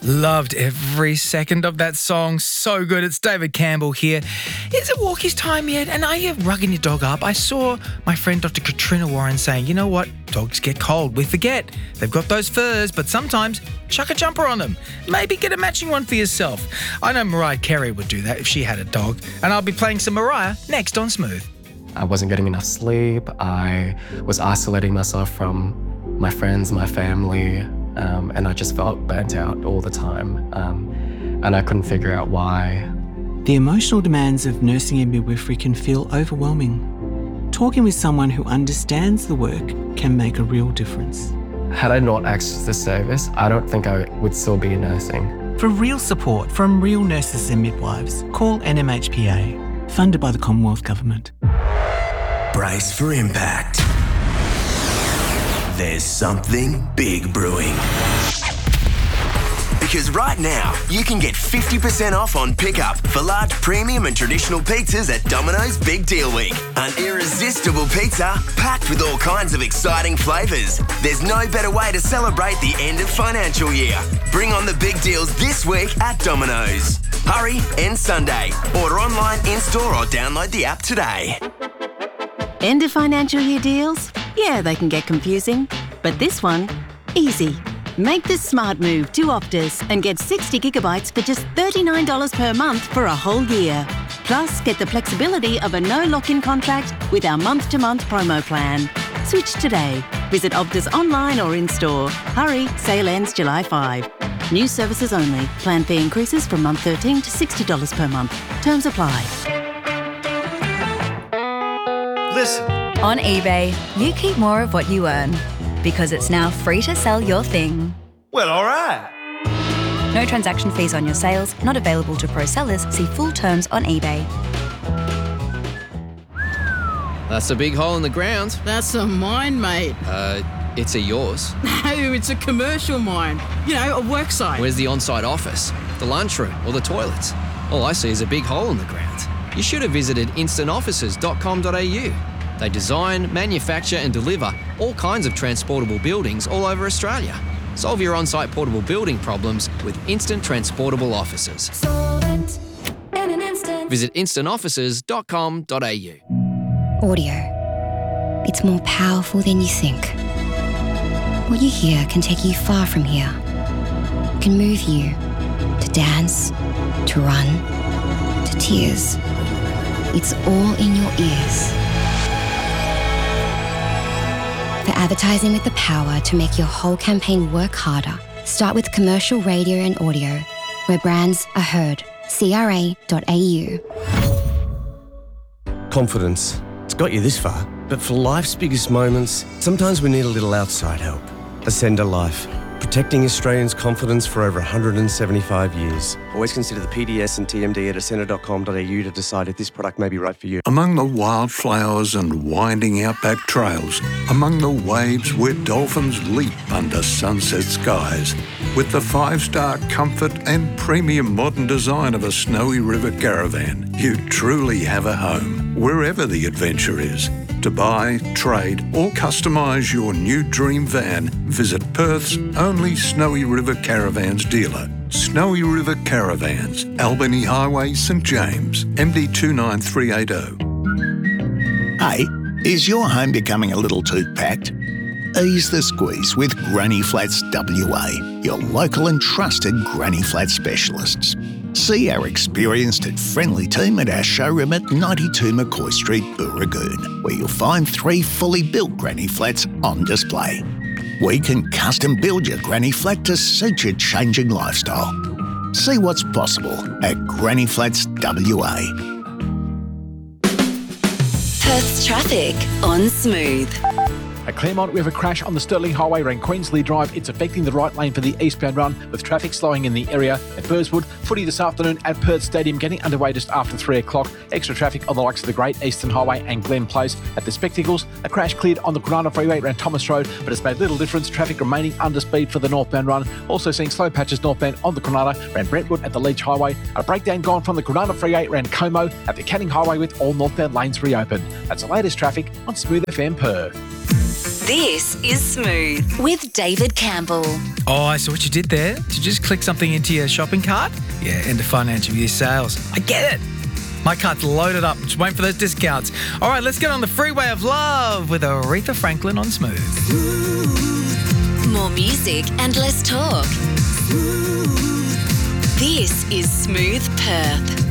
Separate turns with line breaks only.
Loved every second of that song. So good. It's David Campbell here. Is it walkies time yet? And are you rugging your dog up? I saw my friend Dr. Katrina Warren saying, you know what? Dogs get cold. We forget. They've got those furs, but sometimes chuck a jumper on them. Maybe get a matching one for yourself. I know Mariah Carey would do that if she had a dog. And I'll be playing some Mariah next on Smooth.
I wasn't getting enough sleep. I was isolating myself from my friends, my family, and I just felt burnt out all the time. And I couldn't figure out why.
The emotional demands of nursing and midwifery can feel overwhelming. Talking with someone who understands the work can make a real difference.
Had I not accessed this service, I don't think I would still be nursing.
For real support from real nurses and midwives, call NMHPA, funded by the Commonwealth Government.
Brace for impact. There's something big brewing. Because right now, you can get 50% off on pickup for large premium and traditional pizzas at Domino's Big Deal Week. An irresistible pizza packed with all kinds of exciting flavours. There's no better way to celebrate the end of financial year. Bring on the big deals this week at Domino's. Hurry, end Sunday. Order online, in-store or download the app today.
End of financial year deals? Yeah, they can get confusing. But this one, easy. Make the smart move to Optus and get 60 gigabytes for just $39 per month for a whole year. Plus, get the flexibility of a no lock-in contract with our month-to-month promo plan. Switch today. Visit Optus online or in-store. Hurry, sale ends July 5. New services only. Plan fee increases from month 13 to $60 per month. Terms apply.
Listen.
On eBay, you keep more of what you earn because it's now free to sell your thing.
Well, all right.
No transaction fees on your sales, not available to pro sellers. See full terms on eBay.
That's a big hole in the ground.
That's a mine, mate.
It's a yours.
No, it's a commercial mine. You know, a work site.
Where's the on-site office, the lunchroom or the toilets? All I see is a big hole in the ground. You should have visited instantoffices.com.au. They design, manufacture and deliver all kinds of transportable buildings all over Australia. Solve your on-site portable building problems with Instant Transportable Offices. Visit instantoffices.com.au.
Audio. It's more powerful than you think. What you hear can take you far from here. It can move you to dance, to run, to tears. It's all in your ears. For advertising with the power to make your whole campaign work harder, start with commercial radio and audio, where brands are heard. CRA.au.
Confidence. It's got you this far, but for life's biggest moments, sometimes we need a little outside help. Ascender Life. Protecting Australians' confidence for over 175 years. Always consider the PDS and TMD at ascender.com.au to decide if this product may be right for you.
Among the wildflowers and winding outback trails, among the waves where dolphins leap under sunset skies, with the 5-star comfort and premium modern design of a Snowy River caravan, you truly have a home, wherever the adventure is. To buy, trade or customise your new dream van, visit Perth's only Snowy River Caravans dealer. Snowy River Caravans, Albany Highway, St James, MD 29380.
Hey, is your home becoming a little too packed? Ease the squeeze with Granny Flats WA, your local and trusted Granny Flat specialists. See our experienced and friendly team at our showroom at 92 McCoy Street, Booragoon, where you'll find 3 fully built Granny Flats on display. We can custom build your Granny Flat to suit your changing lifestyle. See what's possible at Granny Flats WA.
Perth's traffic on Smooth.
At Claremont, we have a crash on the Stirling Highway around Queensley Drive. It's affecting the right lane for the eastbound run, with traffic slowing in the area. At Burswood, footy this afternoon at Perth Stadium getting underway just after 3 o'clock. Extra traffic on the likes of the Great Eastern Highway and Glen Place. At the Spectacles, a crash cleared on the Granada Freeway around Thomas Road, but it's made little difference. Traffic remaining under speed for the northbound run. Also seeing slow patches northbound on the Granada around Brentwood at the Leach Highway. A breakdown gone from the Granada Freeway around Como at the Canning Highway with all northbound lanes reopened. That's the latest traffic on Smooth FM Perth.
This is Smooth with David Campbell.
Oh, I saw what you did there. Did you just click something into your shopping cart? Yeah, end of financial year sales. I get it. My cart's loaded up. Just waiting for those discounts. All right, let's get on the freeway of love with Aretha Franklin on Smooth.
More music and less talk. This is Smooth Perth.